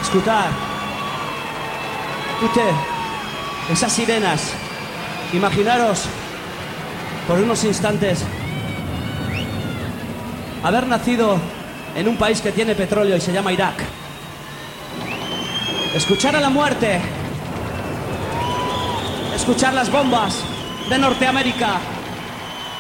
escuchar usted esas sirenas. Imaginaros por unos instantes haber nacido en un país que tiene petróleo y se llama Irak. Escuchar a la muerte, escuchar las bombas de Norteamérica.